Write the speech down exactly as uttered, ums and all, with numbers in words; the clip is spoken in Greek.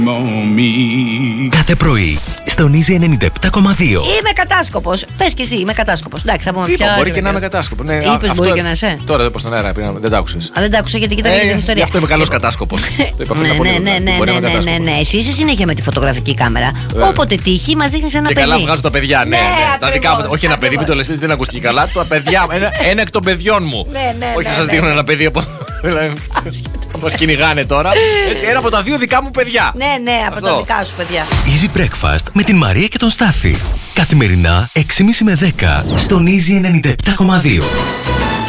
Κάθε πρωί στον Easy ενενήντα επτά κόμμα δύο. Είμαι κατάσκοπος. Πες και εσύ, είμαι κατάσκοπος. Εντάξει, θα πούμε Είπα, πια. μπορεί και να είμαι κατάσκοπο. Ναι, Είπες, αυτό... μπορεί και να είσαι. Τώρα δεν πω στον αέρα, δεν τα άκουσες. Α, δεν τα άκουσα γιατί κοίταγα Ε, την ιστορία. γι' αυτό είμαι καλός κατάσκοπος. Ναι, ναι, ναι, ναι, ναι, ναι, ναι. Εσύ είσαι συνέχεια με τη φωτογραφική κάμερα. Όποτε τύχει, μας δείχνεις ένα Και παιδί. καλά βγάζω τα παιδιά, ναι. Ναι, ναι. Τα δικά μου. ακριβώς, Όχι ένα παιδί, μην το λες, δεν ακούστηκε καλά. Τα παιδιά, ένα, ένα εκ των παιδιών μου. Ναι, ναι, Όχι, ναι, θα σας ναι. δείχνω ένα παιδί από. Μας κυνηγάνε τώρα. Έτσι, ένα από τα δύο δικά μου παιδιά. Ναι, ναι, από Αυτό. τα δικά σου παιδιά. Easy Breakfast με την Μαρία και τον Στάφη. Καθημερινά έξι και μισή με δέκα στον Easy ενενήντα επτά κόμμα δύο.